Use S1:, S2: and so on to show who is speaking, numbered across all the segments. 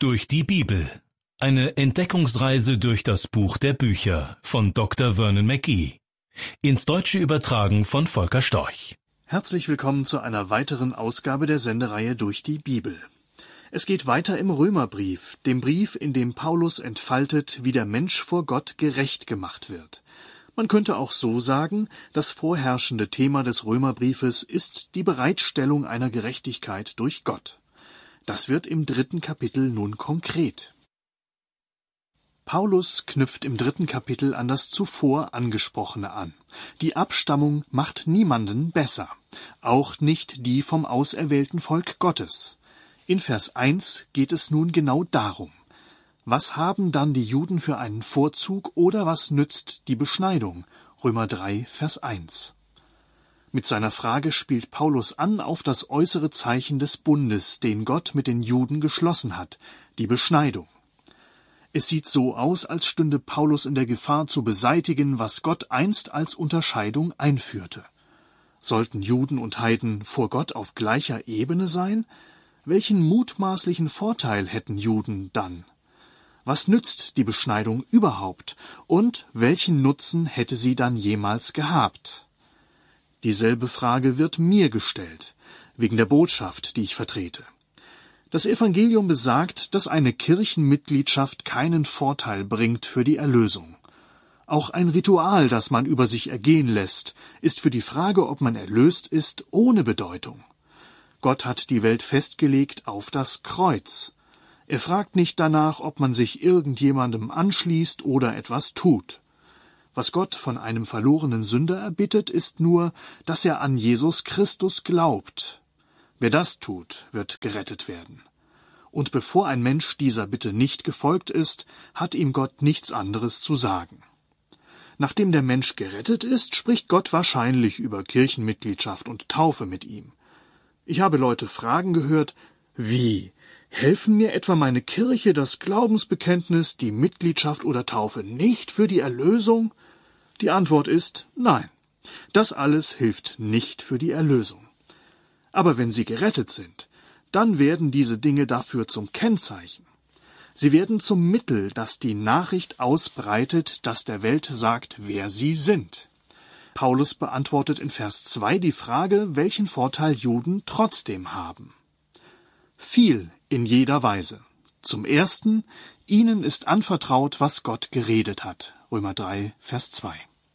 S1: Durch die Bibel. Eine Entdeckungsreise durch das Buch der Bücher von Dr. Vernon McGee. Ins Deutsche übertragen von Volker Storch.
S2: Herzlich willkommen zu einer weiteren Ausgabe der Sendereihe Durch die Bibel. Es geht weiter im Römerbrief, dem Brief, in dem Paulus entfaltet, wie der Mensch vor Gott gerecht gemacht wird. Man könnte auch so sagen, das vorherrschende Thema des Römerbriefes ist die Bereitstellung einer Gerechtigkeit durch Gott. Das wird im 3. Kapitel nun konkret. Paulus knüpft im 3. Kapitel an das zuvor Angesprochene an. Die Abstammung macht niemanden besser, auch nicht die vom auserwählten Volk Gottes. In Vers 1 geht es nun genau darum. Was haben dann die Juden für einen Vorzug oder was nützt die Beschneidung? Römer 3, Vers 1. Mit seiner Frage spielt Paulus an auf das äußere Zeichen des Bundes, den Gott mit den Juden geschlossen hat, die Beschneidung. Es sieht so aus, als stünde Paulus in der Gefahr zu beseitigen, was Gott einst als Unterscheidung einführte. Sollten Juden und Heiden vor Gott auf gleicher Ebene sein? Welchen mutmaßlichen Vorteil hätten Juden dann? Was nützt die Beschneidung überhaupt? Und welchen Nutzen hätte sie dann jemals gehabt? Dieselbe Frage wird mir gestellt, wegen der Botschaft, die ich vertrete. Das Evangelium besagt, dass eine Kirchenmitgliedschaft keinen Vorteil bringt für die Erlösung. Auch ein Ritual, das man über sich ergehen lässt, ist für die Frage, ob man erlöst ist, ohne Bedeutung. Gott hat die Welt festgelegt auf das Kreuz. Er fragt nicht danach, ob man sich irgendjemandem anschließt oder etwas tut. Was Gott von einem verlorenen Sünder erbittet, ist nur, dass er an Jesus Christus glaubt. Wer das tut, wird gerettet werden. Und bevor ein Mensch dieser Bitte nicht gefolgt ist, hat ihm Gott nichts anderes zu sagen. Nachdem der Mensch gerettet ist, spricht Gott wahrscheinlich über Kirchenmitgliedschaft und Taufe mit ihm. Ich habe Leute fragen gehört, wie? Helfen mir etwa meine Kirche, das Glaubensbekenntnis, die Mitgliedschaft oder Taufe nicht für die Erlösung? Die Antwort ist nein. Das alles hilft nicht für die Erlösung. Aber wenn sie gerettet sind, dann werden diese Dinge dafür zum Kennzeichen. Sie werden zum Mittel, das die Nachricht ausbreitet, das der Welt sagt, wer sie sind. Paulus beantwortet in Vers 2 die Frage, welchen Vorteil Juden trotzdem haben. Viel in jeder Weise. Zum Ersten, ihnen ist anvertraut, was Gott geredet hat. Römer 3, Vers 2.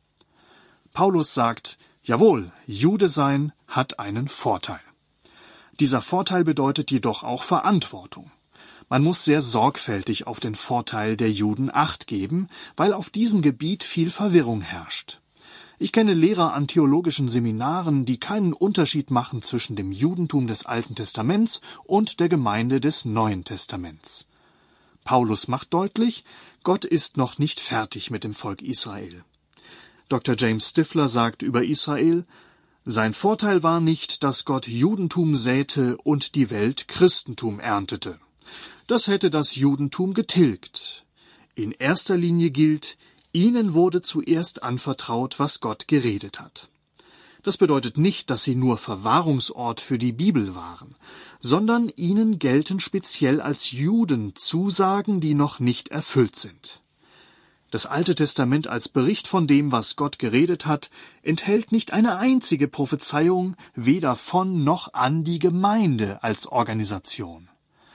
S2: Paulus sagt, jawohl, Jude sein hat einen Vorteil. Dieser Vorteil bedeutet jedoch auch Verantwortung. Man muss sehr sorgfältig auf den Vorteil der Juden Acht geben, weil auf diesem Gebiet viel Verwirrung herrscht. Ich kenne Lehrer an theologischen Seminaren, die keinen Unterschied machen zwischen dem Judentum des Alten Testaments und der Gemeinde des Neuen Testaments. Paulus macht deutlich, Gott ist noch nicht fertig mit dem Volk Israel. Dr. James Stifler sagt über Israel, sein Vorteil war nicht, dass Gott Judentum säte und die Welt Christentum erntete. Das hätte das Judentum getilgt. In erster Linie gilt, ihnen wurde zuerst anvertraut, was Gott geredet hat. Das bedeutet nicht, dass sie nur Verwahrungsort für die Bibel waren, sondern ihnen gelten speziell als Juden Zusagen, die noch nicht erfüllt sind. Das Alte Testament als Bericht von dem, was Gott geredet hat, enthält nicht eine einzige Prophezeiung, weder von noch an die Gemeinde als Organisation.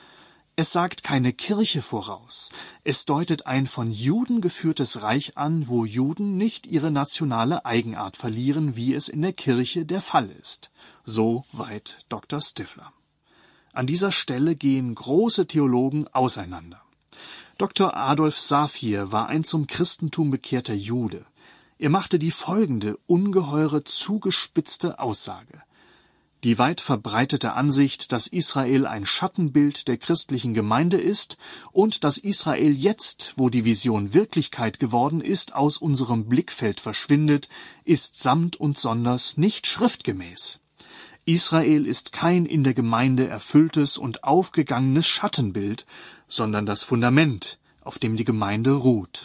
S2: Es sagt keine Kirche voraus. Es deutet ein von Juden geführtes Reich an, wo Juden nicht ihre nationale Eigenart verlieren, wie es in der Kirche der Fall ist. So weit Dr. Stifler. An dieser Stelle gehen große Theologen auseinander. Dr. Adolf Safir war ein zum Christentum bekehrter Jude. Er machte die folgende ungeheure, zugespitzte Aussage. Die weit verbreitete Ansicht, dass Israel ein Schattenbild der christlichen Gemeinde ist und dass Israel jetzt, wo die Vision Wirklichkeit geworden ist, aus unserem Blickfeld verschwindet, ist samt und sonders nicht schriftgemäß. Israel ist kein in der Gemeinde erfülltes und aufgegangenes Schattenbild, sondern das Fundament, auf dem die Gemeinde ruht.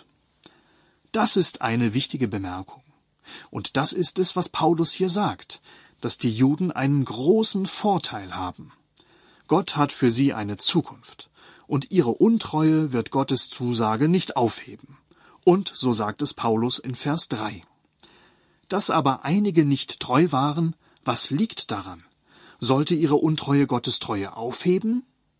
S2: Das ist eine wichtige Bemerkung. Und das ist es, was Paulus hier sagt, dass die Juden einen großen Vorteil haben. Gott hat für sie eine Zukunft. und ihre Untreue wird Gottes Zusage nicht aufheben. Und so sagt es Paulus in Vers 3. Dass aber einige nicht treu waren, was liegt daran? Sollte ihre Untreue Gottes Treue aufheben?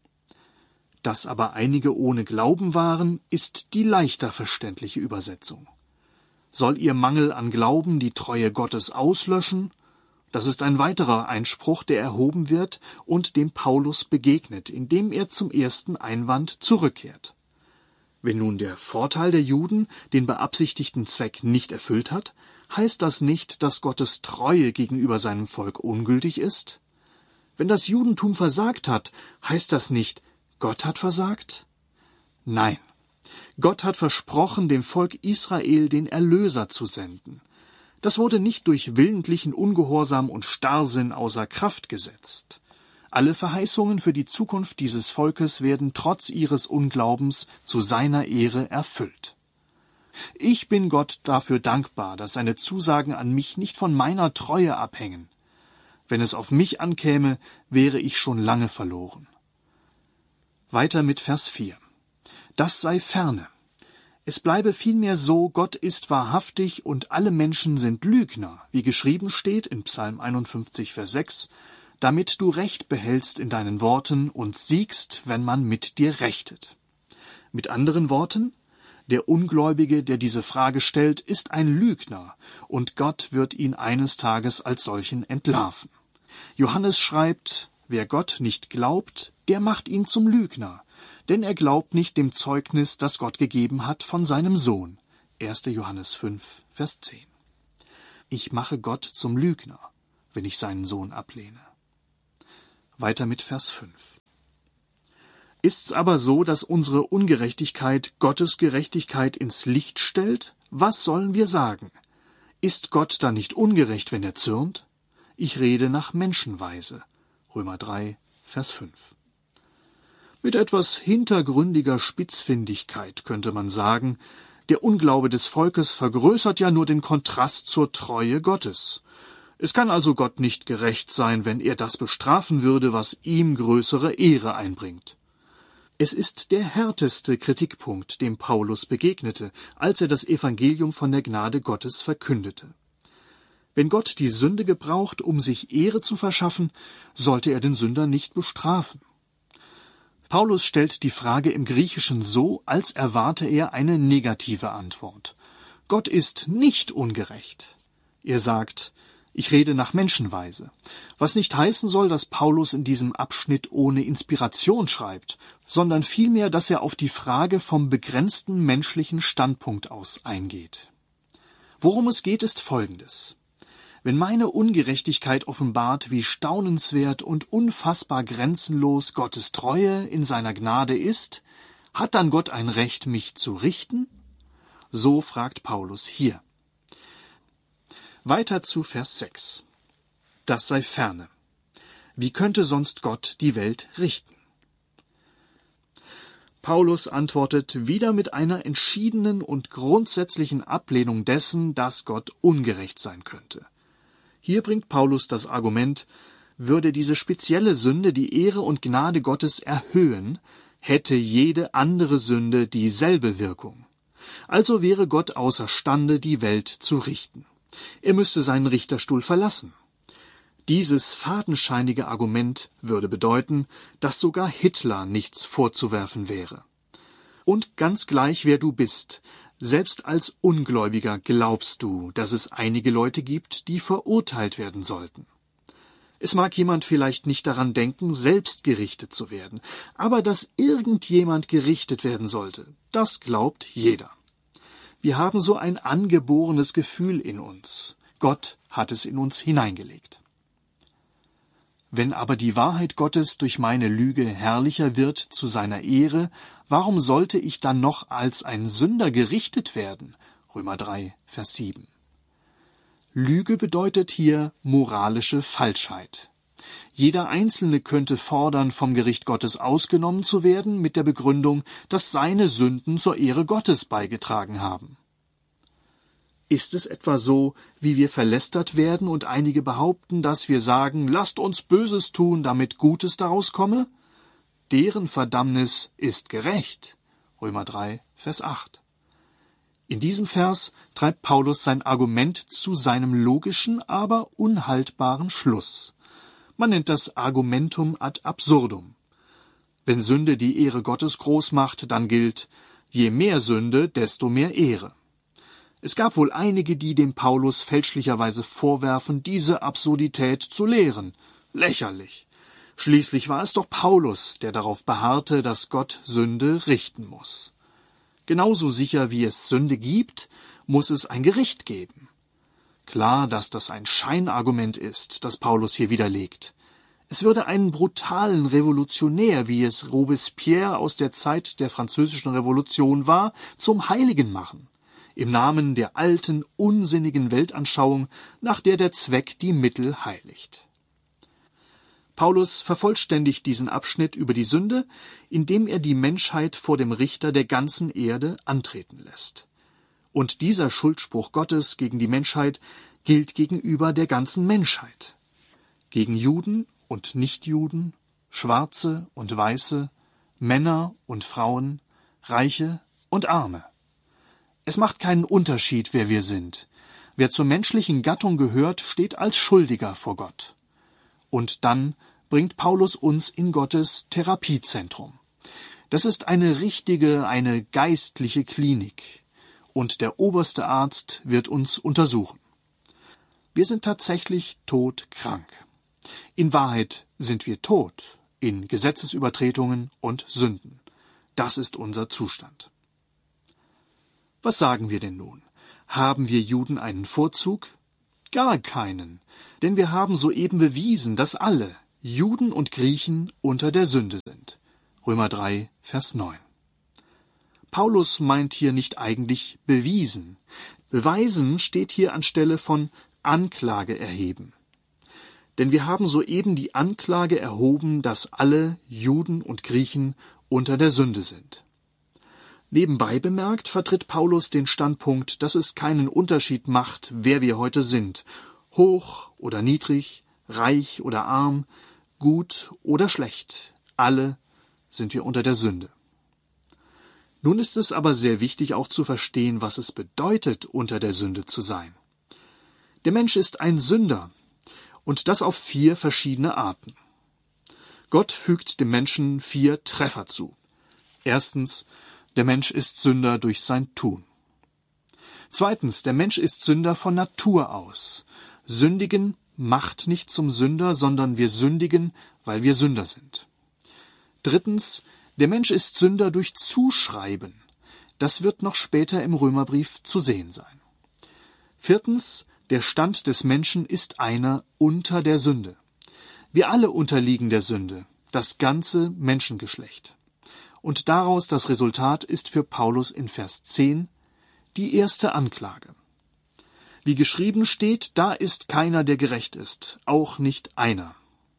S2: Dass aber einige ohne Glauben waren, ist die leichter verständliche Übersetzung. Soll ihr Mangel an Glauben die Treue Gottes auslöschen? Das ist ein weiterer Einspruch, der erhoben wird und dem Paulus begegnet, indem er zum ersten Einwand zurückkehrt. Wenn nun der Vorteil der Juden den beabsichtigten Zweck nicht erfüllt hat, heißt das nicht, dass Gottes Treue gegenüber seinem Volk ungültig ist? Wenn das Judentum versagt hat, heißt das nicht, Gott hat versagt? Nein, Gott hat versprochen, dem Volk Israel den Erlöser zu senden. Das wurde nicht durch willentlichen Ungehorsam und Starrsinn außer Kraft gesetzt. Alle Verheißungen für die Zukunft dieses Volkes werden trotz ihres Unglaubens zu seiner Ehre erfüllt. Ich bin Gott dafür dankbar, dass seine Zusagen an mich nicht von meiner Treue abhängen. Wenn es auf mich ankäme, wäre ich schon lange verloren. Weiter mit Vers 4. Das sei ferne. Es bleibe vielmehr so, Gott ist wahrhaftig und alle Menschen sind Lügner, wie geschrieben steht in Psalm 51, Vers 6, damit du Recht behältst in deinen Worten und siegst, wenn man mit dir rechtet. Mit anderen Worten, der Ungläubige, der diese Frage stellt, ist ein Lügner, und Gott wird ihn eines Tages als solchen entlarven. Johannes schreibt, wer Gott nicht glaubt, der macht ihn zum Lügner, denn er glaubt nicht dem Zeugnis, das Gott gegeben hat von seinem Sohn. 1. Johannes 5, Vers 10. Ich mache Gott zum Lügner, wenn ich seinen Sohn ablehne. Weiter mit Vers 5. Ist's aber so, dass unsere Ungerechtigkeit Gottes Gerechtigkeit ins Licht stellt? Was sollen wir sagen? Ist Gott dann nicht ungerecht, wenn er zürnt? Ich rede nach Menschenweise. Römer 3, Vers 5. Mit etwas hintergründiger Spitzfindigkeit könnte man sagen, der Unglaube des Volkes vergrößert ja nur den Kontrast zur Treue Gottes. Es kann also Gott nicht gerecht sein, wenn er das bestrafen würde, was ihm größere Ehre einbringt. Es ist der härteste Kritikpunkt, dem Paulus begegnete, als er das Evangelium von der Gnade Gottes verkündete. Wenn Gott die Sünde gebraucht, um sich Ehre zu verschaffen, sollte er den Sünder nicht bestrafen. Paulus stellt die Frage im Griechischen so, als erwarte er eine negative Antwort. Gott ist nicht ungerecht. Er sagt, ich rede nach Menschenweise, was nicht heißen soll, dass Paulus in diesem Abschnitt ohne Inspiration schreibt, sondern vielmehr, dass er auf die Frage vom begrenzten menschlichen Standpunkt aus eingeht. Worum es geht, ist Folgendes. Wenn meine Ungerechtigkeit offenbart, wie staunenswert und unfassbar grenzenlos Gottes Treue in seiner Gnade ist, hat dann Gott ein Recht, mich zu richten? So fragt Paulus hier. Weiter zu Vers 6. Das sei ferne. Wie könnte sonst Gott die Welt richten? Paulus antwortet wieder mit einer entschiedenen und grundsätzlichen Ablehnung dessen, dass Gott ungerecht sein könnte. Hier bringt Paulus das Argument, würde diese spezielle Sünde die Ehre und Gnade Gottes erhöhen, hätte jede andere Sünde dieselbe Wirkung. Also wäre Gott außerstande, die Welt zu richten. Er müsste seinen Richterstuhl verlassen. Dieses fadenscheinige Argument würde bedeuten, dass sogar Hitler nichts vorzuwerfen wäre. Und ganz gleich, wer du bist, selbst als Ungläubiger glaubst du, dass es einige Leute gibt, die verurteilt werden sollten. Es mag jemand vielleicht nicht daran denken, selbst gerichtet zu werden, aber dass irgendjemand gerichtet werden sollte, das glaubt jeder. Wir haben so ein angeborenes Gefühl in uns. Gott hat es in uns hineingelegt. Wenn aber die Wahrheit Gottes durch meine Lüge herrlicher wird zu seiner Ehre, warum sollte ich dann noch als ein Sünder gerichtet werden? Römer 3, Vers 7. Lüge bedeutet hier moralische Falschheit. Jeder Einzelne könnte fordern, vom Gericht Gottes ausgenommen zu werden, mit der Begründung, dass seine Sünden zur Ehre Gottes beigetragen haben. Ist es etwa so, wie wir verlästert werden und einige behaupten, dass wir sagen, lasst uns Böses tun, damit Gutes daraus komme? deren Verdammnis ist gerecht. Römer 3, Vers 8. In diesem Vers treibt Paulus sein Argument zu seinem logischen, aber unhaltbaren Schluss. Man nennt das Argumentum ad absurdum. Wenn Sünde die Ehre Gottes groß macht, dann gilt, je mehr Sünde, desto mehr Ehre. Es gab wohl einige, die dem Paulus fälschlicherweise vorwerfen, diese Absurdität zu lehren. Lächerlich. Schließlich war es doch Paulus, der darauf beharrte, dass Gott Sünde richten muss. Genauso sicher wie es Sünde gibt, muss es ein Gericht geben. Klar, dass das ein Scheinargument ist, das Paulus hier widerlegt. Es würde einen brutalen Revolutionär, wie es Robespierre aus der Zeit der Französischen Revolution war, zum Heiligen machen, im Namen der alten, unsinnigen Weltanschauung, nach der der Zweck die Mittel heiligt. Paulus vervollständigt diesen Abschnitt über die Sünde, indem er die Menschheit vor dem Richter der ganzen Erde antreten lässt. Und dieser Schuldspruch Gottes gegen die Menschheit gilt gegenüber der ganzen Menschheit. Gegen Juden und Nichtjuden, Schwarze und Weiße, Männer und Frauen, Reiche und Arme. Es macht keinen Unterschied, wer wir sind. Wer zur menschlichen Gattung gehört, steht als Schuldiger vor Gott. Und dann bringt Paulus uns in Gottes Therapiezentrum. Das ist eine richtige, eine geistliche Klinik. Und der oberste Arzt wird uns untersuchen. Wir sind tatsächlich todkrank. In Wahrheit sind wir tot in Gesetzesübertretungen und Sünden. Das ist unser Zustand. Was sagen wir denn nun? Haben wir Juden einen Vorzug? Gar keinen, denn wir haben soeben bewiesen, dass alle, Juden und Griechen, unter der Sünde sind. Römer 3, Vers 9. Paulus meint hier nicht eigentlich bewiesen. Beweisen steht hier anstelle von Anklage erheben. Denn wir haben soeben die Anklage erhoben, dass alle Juden und Griechen unter der Sünde sind. Nebenbei bemerkt vertritt Paulus den Standpunkt, dass es keinen Unterschied macht, wer wir heute sind, hoch oder niedrig, reich oder arm, gut oder schlecht. Alle sind wir unter der Sünde. Nun ist es aber sehr wichtig auch zu verstehen, was es bedeutet, unter der Sünde zu sein. Der Mensch ist ein Sünder, und das auf 4 verschiedene Arten. Gott fügt dem Menschen 4 Treffer zu. Erstens, der Mensch ist Sünder durch sein Tun. Zweitens, der Mensch ist Sünder von Natur aus. Sündigen macht nicht zum Sünder, sondern wir sündigen, weil wir Sünder sind. Drittens, der Mensch ist Sünder durch Zuschreiben. Das wird noch später im Römerbrief zu sehen sein. Viertens, der Stand des Menschen ist einer unter der Sünde. Wir alle unterliegen der Sünde, das ganze Menschengeschlecht. Und daraus das Resultat ist für Paulus in Vers 10 die erste Anklage. Wie geschrieben steht, da ist keiner, der gerecht ist, auch nicht einer.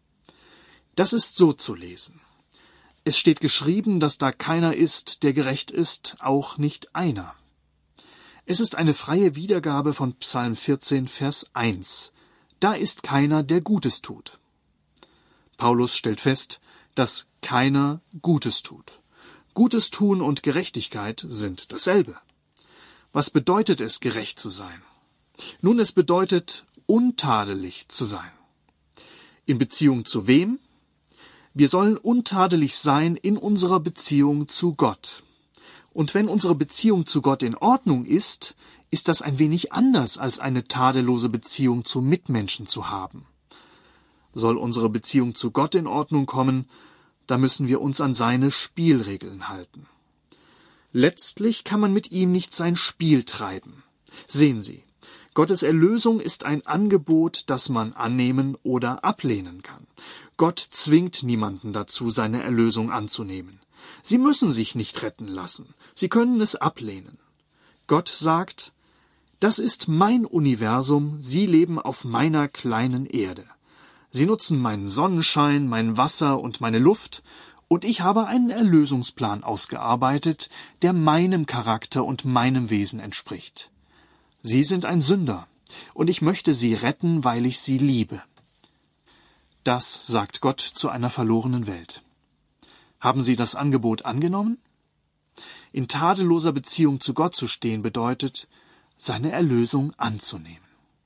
S2: Das ist so zu lesen. Es steht geschrieben, dass da keiner ist, der gerecht ist, auch nicht einer. Es ist eine freie Wiedergabe von Psalm 14, Vers 1. Da ist keiner, der Gutes tut. Paulus stellt fest, dass keiner Gutes tut. Gutes tun und Gerechtigkeit sind dasselbe. Was bedeutet es, gerecht zu sein? Nun, es bedeutet, untadelig zu sein. In Beziehung zu wem? Wir sollen untadelig sein in unserer Beziehung zu Gott. Und wenn unsere Beziehung zu Gott in Ordnung ist, ist das ein wenig anders, als eine tadellose Beziehung zu Mitmenschen zu haben. Soll unsere Beziehung zu Gott in Ordnung kommen, da müssen wir uns an seine Spielregeln halten. Letztlich kann man mit ihm nicht sein Spiel treiben. Sehen Sie, Gottes Erlösung ist ein Angebot, das man annehmen oder ablehnen kann. Gott zwingt niemanden dazu, seine Erlösung anzunehmen. Sie müssen sich nicht retten lassen. Sie können es ablehnen. Gott sagt, das ist mein Universum, Sie leben auf meiner kleinen Erde. Sie nutzen meinen Sonnenschein, mein Wasser und meine Luft, und ich habe einen Erlösungsplan ausgearbeitet, der meinem Charakter und meinem Wesen entspricht. Sie sind ein Sünder, und ich möchte Sie retten, weil ich Sie liebe. Das sagt Gott zu einer verlorenen Welt. Haben sie das Angebot angenommen? In tadelloser Beziehung zu Gott zu stehen bedeutet, seine Erlösung anzunehmen.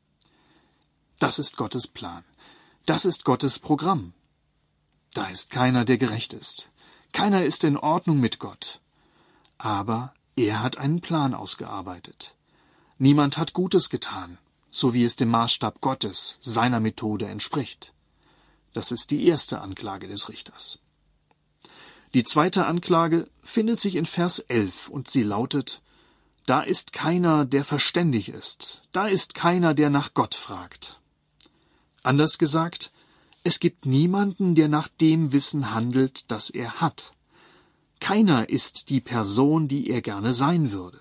S2: Das ist Gottes Plan. Das ist Gottes Programm. Da ist keiner, der gerecht ist. Keiner ist in Ordnung mit Gott. Aber er hat einen Plan ausgearbeitet. Niemand hat Gutes getan, so wie es dem Maßstab Gottes, seiner Methode entspricht. Das ist die erste Anklage des Richters. Die zweite Anklage findet sich in Vers 11 und sie lautet: Da ist keiner, der verständig ist. Da ist keiner, der nach Gott fragt. Anders gesagt, es gibt niemanden, der nach dem Wissen handelt, das er hat. Keiner ist die Person, die er gerne sein würde.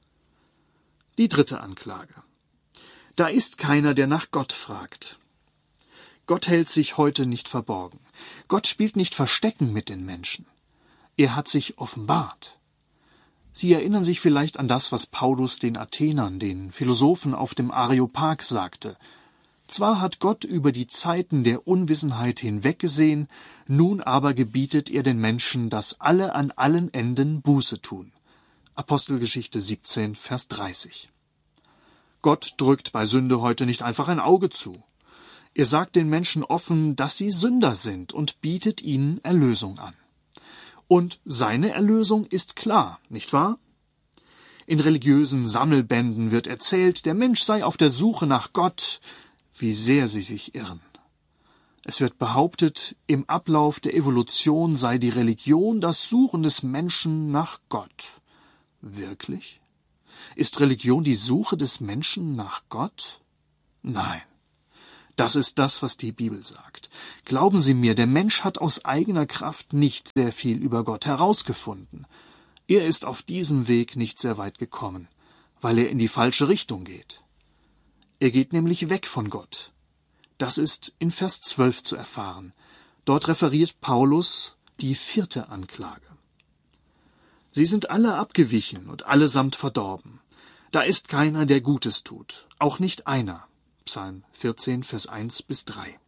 S2: Die dritte Anklage. Da ist keiner, der nach Gott fragt. Gott hält sich heute nicht verborgen. Gott spielt nicht Verstecken mit den Menschen. Er hat sich offenbart. Sie erinnern sich vielleicht an das, was Paulus den Athenern, den Philosophen auf dem Areopag, sagte. Zwar hat Gott über die Zeiten der Unwissenheit hinweggesehen, nun aber gebietet er den Menschen, dass alle an allen Enden Buße tun. Apostelgeschichte 17, Vers 30. Gott drückt bei Sünde heute nicht einfach ein Auge zu. Er sagt den Menschen offen, dass sie Sünder sind und bietet ihnen Erlösung an. Und seine Erlösung ist klar, nicht wahr? In religiösen Sammelbänden wird erzählt, der Mensch sei auf der Suche nach Gott. Wie sehr sie sich irren. Es wird behauptet, im Ablauf der Evolution sei die Religion das Suchen des Menschen nach Gott. Wirklich? Ist Religion die Suche des Menschen nach Gott? Nein. Das ist das, was die Bibel sagt. Glauben Sie mir, der Mensch hat aus eigener Kraft nicht sehr viel über Gott herausgefunden. Er ist auf diesem Weg nicht sehr weit gekommen, weil er in die falsche Richtung geht. Er geht nämlich weg von Gott. Das ist in Vers 12 zu erfahren. Dort referiert Paulus die vierte Anklage. Sie sind alle abgewichen und allesamt verdorben. Da ist keiner, der Gutes tut, auch nicht einer. Psalm 14, Vers 1 bis 3.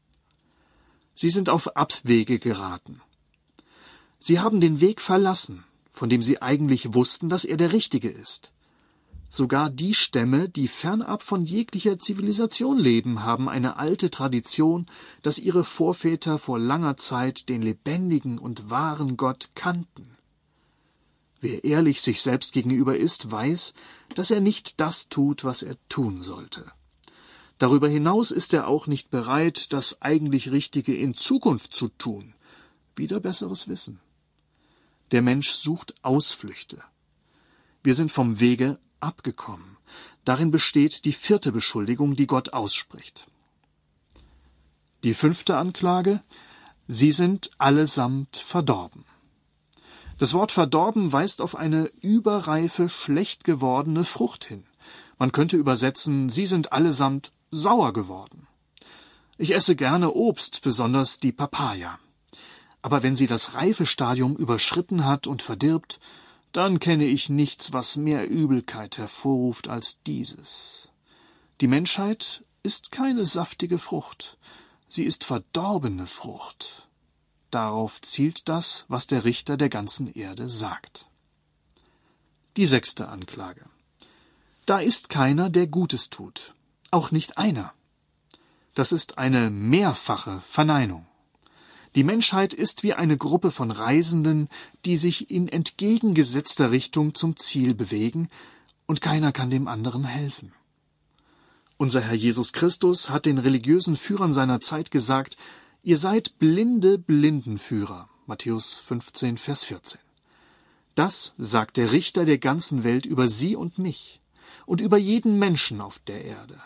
S2: Sie sind auf Abwege geraten. Sie haben den Weg verlassen, von dem sie eigentlich wussten, dass er der richtige ist. Sogar die Stämme, die fernab von jeglicher Zivilisation leben, haben eine alte Tradition, dass ihre Vorväter vor langer Zeit den lebendigen und wahren Gott kannten. Wer ehrlich sich selbst gegenüber ist, weiß, dass er nicht das tut, was er tun sollte. Darüber hinaus ist er auch nicht bereit, das eigentlich Richtige in Zukunft zu tun. Wieder besseres Wissen. Der Mensch sucht Ausflüchte. Wir sind vom Wege abgekommen. Darin besteht die vierte Beschuldigung, die Gott ausspricht. Die fünfte Anklage: Sie sind allesamt verdorben. Das Wort verdorben weist auf eine überreife, schlecht gewordene Frucht hin. Man könnte übersetzen, sie sind allesamt sauer geworden. Ich esse gerne Obst, besonders die Papaya. Aber wenn sie das Reifestadium überschritten hat und verdirbt, dann kenne ich nichts, was mehr Übelkeit hervorruft als dieses. Die Menschheit ist keine saftige Frucht, sie ist verdorbene Frucht. Darauf zielt das, was der Richter der ganzen Erde sagt. Die sechste Anklage. Da ist keiner, der Gutes tut, auch nicht einer. Das ist eine mehrfache Verneinung. Die Menschheit ist wie eine Gruppe von Reisenden, die sich in entgegengesetzter Richtung zum Ziel bewegen, und keiner kann dem anderen helfen. Unser Herr Jesus Christus hat den religiösen Führern seiner Zeit gesagt, ihr seid blinde Blindenführer. Matthäus 15, Vers 14. Das sagt der Richter der ganzen Welt über Sie und mich und über jeden Menschen auf der Erde.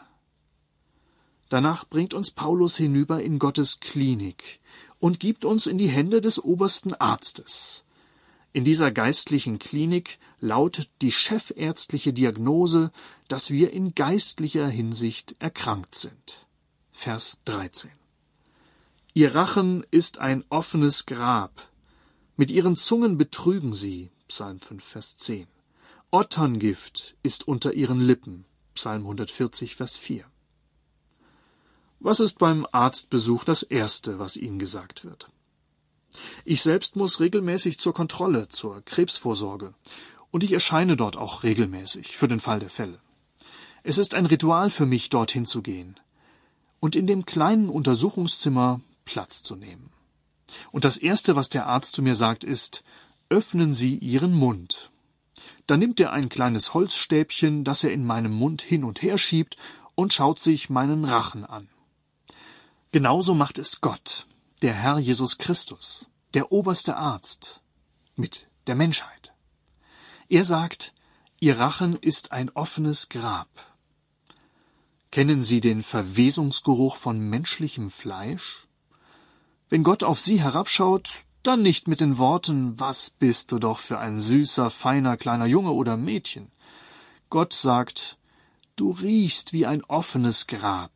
S2: Danach bringt uns Paulus hinüber in Gottes Klinik und gibt uns in die Hände des obersten Arztes. In dieser geistlichen Klinik lautet die chefärztliche Diagnose, dass wir in geistlicher Hinsicht erkrankt sind. Vers 13. Ihr Rachen ist ein offenes Grab. Mit ihren Zungen betrügen sie. Psalm 5, Vers 10. Otterngift ist unter ihren Lippen. Psalm 140, Vers 4. Was ist beim Arztbesuch das Erste, was Ihnen gesagt wird? Ich selbst muss regelmäßig zur Kontrolle, zur Krebsvorsorge. Und ich erscheine dort auch regelmäßig, für den Fall der Fälle. Es ist ein Ritual für mich, dorthin zu gehen und in dem kleinen Untersuchungszimmer Platz zu nehmen. Und das Erste, was der Arzt zu mir sagt, ist: Öffnen Sie Ihren Mund. Dann nimmt er ein kleines Holzstäbchen, das er in meinem Mund hin und her schiebt, und schaut sich meinen Rachen an. Genauso macht es Gott, der Herr Jesus Christus, der oberste Arzt, mit der Menschheit. Er sagt: Ihr Rachen ist ein offenes Grab. Kennen Sie den Verwesungsgeruch von menschlichem Fleisch? Wenn Gott auf Sie herabschaut, dann nicht mit den Worten: Was bist du doch für ein süßer, feiner, kleiner Junge oder Mädchen. Gott sagt: Du riechst wie ein offenes Grab.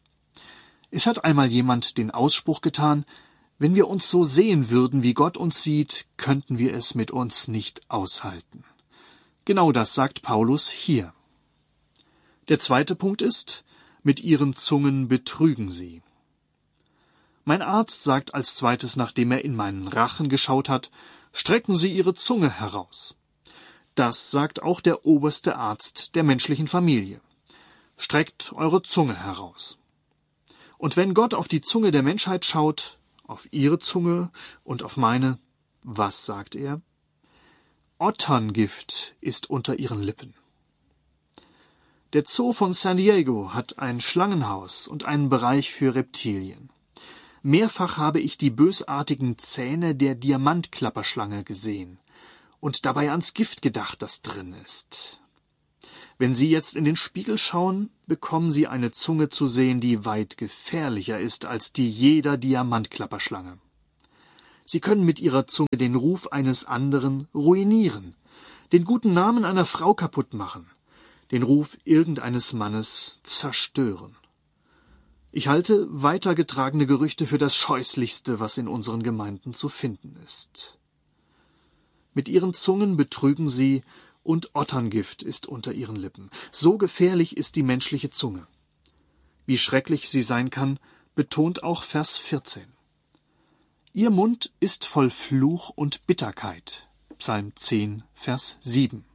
S2: Es hat einmal jemand den Ausspruch getan: Wenn wir uns so sehen würden, wie Gott uns sieht, könnten wir es mit uns nicht aushalten. Genau das sagt Paulus hier. Der zweite Punkt ist: Mit ihren Zungen betrügen sie. Mein Arzt sagt als zweites, nachdem er in meinen Rachen geschaut hat: Strecken Sie Ihre Zunge heraus. Das sagt auch der oberste Arzt der menschlichen Familie. Streckt eure Zunge heraus. Und wenn Gott auf die Zunge der Menschheit schaut, auf ihre Zunge und auf meine, was sagt er? Otterngift ist unter ihren Lippen. Der Zoo von San Diego hat ein Schlangenhaus und einen Bereich für Reptilien. Mehrfach habe ich die bösartigen Zähne der Diamantklapperschlange gesehen und dabei ans Gift gedacht, das drin ist. Wenn Sie jetzt in den Spiegel schauen, bekommen Sie eine Zunge zu sehen, die weit gefährlicher ist als die jeder Diamantklapperschlange. Sie können mit Ihrer Zunge den Ruf eines anderen ruinieren, den guten Namen einer Frau kaputt machen, den Ruf irgendeines Mannes zerstören. Ich halte weitergetragene Gerüchte für das Scheußlichste, was in unseren Gemeinden zu finden ist. Mit ihren Zungen betrügen sie, und Otterngift ist unter ihren Lippen. So gefährlich ist die menschliche Zunge. Wie schrecklich sie sein kann, betont auch Vers 14. Ihr Mund ist voll Fluch und Bitterkeit. Psalm 10, Vers 7.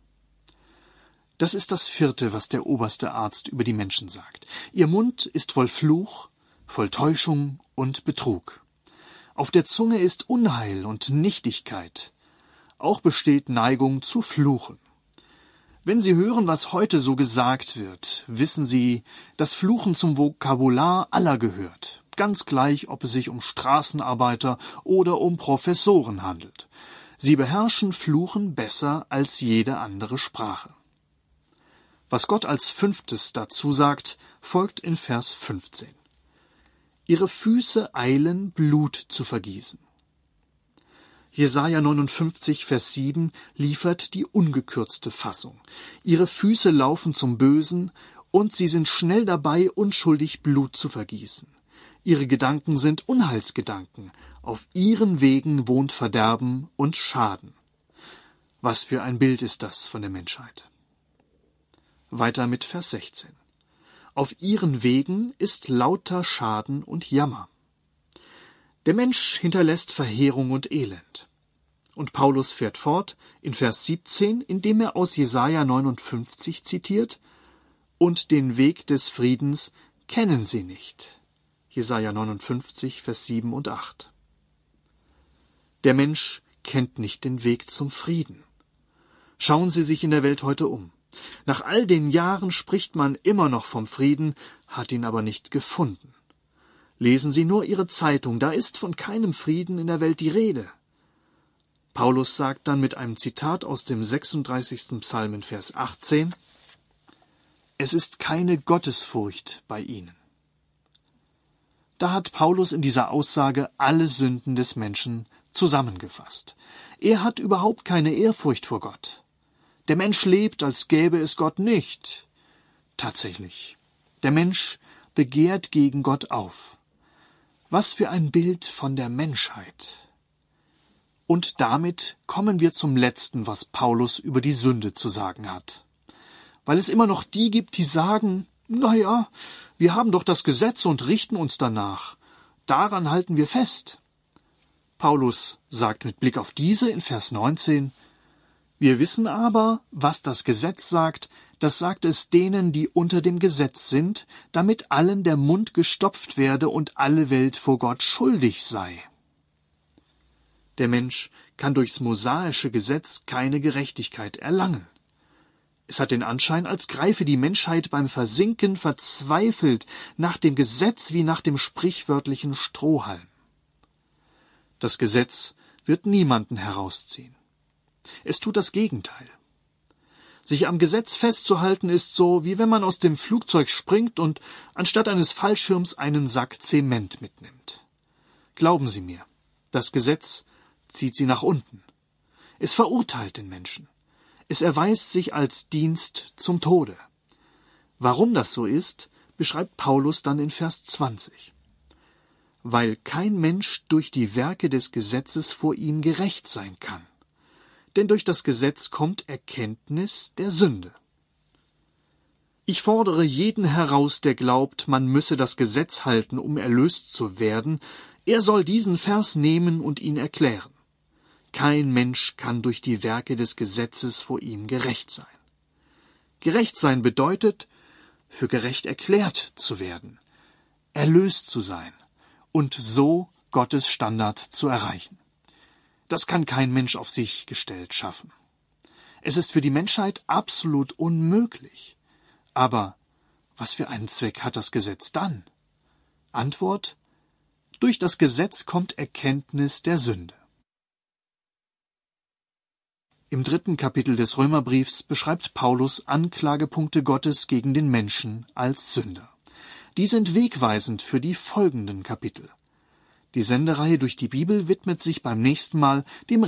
S2: Das ist das vierte, was der oberste Arzt über die Menschen sagt. Ihr Mund ist voll Fluch, voll Täuschung und Betrug. Auf der Zunge ist Unheil und Nichtigkeit. Auch besteht Neigung zu fluchen. Wenn Sie hören, was heute so gesagt wird, wissen Sie, dass Fluchen zum Vokabular aller gehört, ganz gleich, ob es sich um Straßenarbeiter oder um Professoren handelt. Sie beherrschen Fluchen besser als jede andere Sprache. Was Gott als fünftes dazu sagt, folgt in Vers 15. Ihre Füße eilen, Blut zu vergießen. Jesaja 59, Vers 7 liefert die ungekürzte Fassung. Ihre Füße laufen zum Bösen, und sie sind schnell dabei, unschuldig Blut zu vergießen. Ihre Gedanken sind Unheilsgedanken. Auf ihren Wegen wohnt Verderben und Schaden. Was für ein Bild ist das von der Menschheit? Weiter mit Vers 16. Auf ihren Wegen ist lauter Schaden und Jammer. Der Mensch hinterlässt Verheerung und Elend. Und Paulus fährt fort in Vers 17, indem er aus Jesaja 59 zitiert: Und den Weg des Friedens kennen sie nicht. Jesaja 59, Vers 7 und 8. Der Mensch kennt nicht den Weg zum Frieden. Schauen Sie sich in der Welt heute um. Nach all den Jahren spricht man immer noch vom Frieden, hat ihn aber nicht gefunden. Lesen Sie nur Ihre Zeitung, da ist von keinem Frieden in der Welt die Rede. Paulus sagt dann mit einem Zitat aus dem 36. Psalm in Vers 18: Es ist keine Gottesfurcht bei ihnen. Da hat Paulus in dieser Aussage alle Sünden des Menschen zusammengefasst. Er hat überhaupt keine Ehrfurcht vor Gott. Der Mensch lebt, als gäbe es Gott nicht. Tatsächlich, der Mensch begehrt gegen Gott auf. Was für ein Bild von der Menschheit. Und damit kommen wir zum Letzten, was Paulus über die Sünde zu sagen hat. Weil es immer noch die gibt, die sagen: Naja, wir haben doch das Gesetz und richten uns danach. Daran halten wir fest. Paulus sagt mit Blick auf diese in Vers 19: Wir wissen aber, was das Gesetz sagt, das sagt es denen, die unter dem Gesetz sind, damit allen der Mund gestopft werde und alle Welt vor Gott schuldig sei. Der Mensch kann durchs mosaische Gesetz keine Gerechtigkeit erlangen. Es hat den Anschein, als greife die Menschheit beim Versinken verzweifelt nach dem Gesetz wie nach dem sprichwörtlichen Strohhalm. Das Gesetz wird niemanden herausziehen. Es tut das Gegenteil. Sich am Gesetz festzuhalten ist so, wie wenn man aus dem Flugzeug springt und anstatt eines Fallschirms einen Sack Zement mitnimmt. Glauben Sie mir, das Gesetz zieht Sie nach unten. Es verurteilt den Menschen. Es erweist sich als Dienst zum Tode. Warum das so ist, beschreibt Paulus dann in Vers 20. Weil kein Mensch durch die Werke des Gesetzes vor ihm gerecht sein kann. Denn durch das Gesetz kommt Erkenntnis der Sünde. Ich fordere jeden heraus, der glaubt, man müsse das Gesetz halten, um erlöst zu werden, er soll diesen Vers nehmen und ihn erklären. Kein Mensch kann durch die Werke des Gesetzes vor ihm gerecht sein. Gerecht sein bedeutet, für gerecht erklärt zu werden, erlöst zu sein und so Gottes Standard zu erreichen. Das kann kein Mensch auf sich gestellt schaffen. Es ist für die Menschheit absolut unmöglich. Aber was für einen Zweck hat das Gesetz dann? Antwort: Durch das Gesetz kommt Erkenntnis der Sünde. Im 3. Kapitel des Römerbriefs beschreibt Paulus Anklagepunkte Gottes gegen den Menschen als Sünder. Die sind wegweisend für die folgenden Kapitel. Die Sendereihe durch die Bibel widmet sich beim nächsten Mal dem